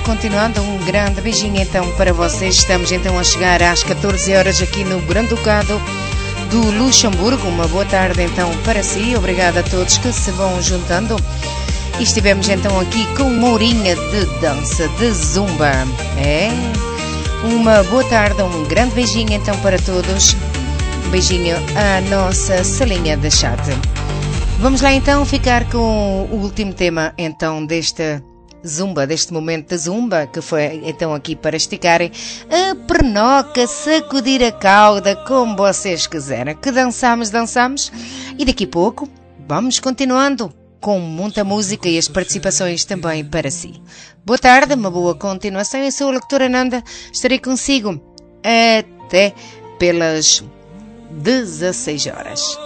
continuando, um grande beijinho então para vocês. Estamos então a chegar às 14 horas aqui no Grande Ducado do Luxemburgo. Uma boa tarde então para si. Obrigada a todos que se vão juntando. E estivemos então aqui com uma horinha de dança, de zumba. Uma boa tarde, um grande beijinho então para todos. Um beijinho à nossa salinha de chat. Vamos lá então ficar com o último tema então desta zumba, deste momento de zumba, que foi então aqui para esticarem a pernoca, sacudir a cauda, como vocês quiserem. Que dançamos e daqui a pouco vamos continuando com muita música e as participações também para si. Boa tarde, uma boa continuação. Eu sou a locutora Nanda, estarei consigo até pelas 16 horas.